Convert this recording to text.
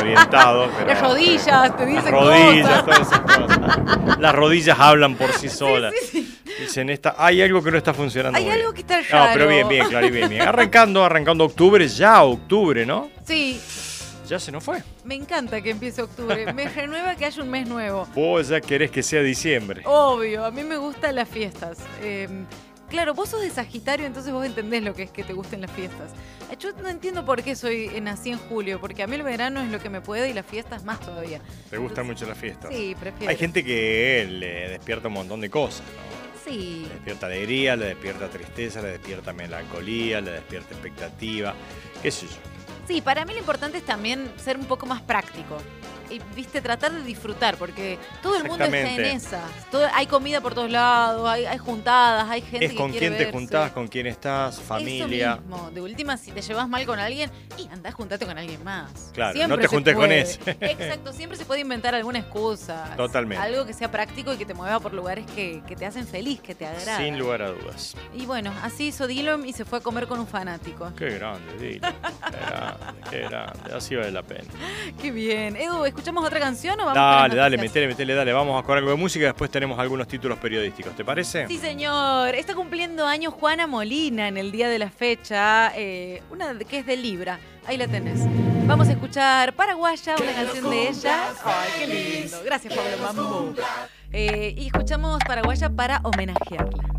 orientado. Pero, las rodillas, te dicen las rodillas, cosas. todas esas cosas. Las rodillas hablan por sí solas. Sí. Dicen, hay algo que no está funcionando. Hay bien. algo que está raro. No, pero bien, Clary, bien. Arrancando octubre, ¿no? Sí. Ya se nos fue. Me encanta que empiece octubre. Me renueva que haya un mes nuevo. Vos ya querés que sea diciembre. Obvio, a mí me gustan las fiestas. Claro, vos sos de Sagitario, entonces vos entendés lo que es que te gusten las fiestas. Yo no entiendo por qué nací en julio, porque a mí el verano es lo que me puede y las fiestas más todavía. ¿Te gustan mucho las fiestas? Sí, prefiero. Hay gente que le despierta un montón de cosas, ¿no? Sí. Le despierta alegría, le despierta tristeza, le despierta melancolía, le despierta expectativa, qué sé yo. Sí, para mí lo importante es también ser un poco más práctico. Y, viste, tratar de disfrutar, porque todo el mundo está en esa. Hay comida por todos lados, hay juntadas, hay gente que quiere verse. Es con quién te juntás, con quién estás, familia. Eso mismo. De última, si te llevas mal con alguien, andás, juntate con alguien más. Claro, siempre no te juntes con ese. Exacto, siempre se puede inventar alguna excusa. Totalmente. Algo que sea práctico y que te mueva por lugares que te hacen feliz, que te agradan. Sin lugar a dudas. Y bueno, así hizo Dylan y se fue a comer con un fanático. Qué grande, Dylan. Qué grande. Así vale la pena. Qué bien. Edu, ¿escuchamos otra canción o vamos con las Dale, noticias? metele. Vamos a con algo de música y después tenemos algunos títulos periodísticos. ¿Te parece? Sí, señor. Está cumpliendo años Juana Molina en el día de la fecha. Una que es de Libra. Ahí la tenés. Vamos a escuchar Paraguaya, una canción de ella. Ay, qué lindo. Gracias, Pablo Mambo. Y escuchamos Paraguaya para homenajearla.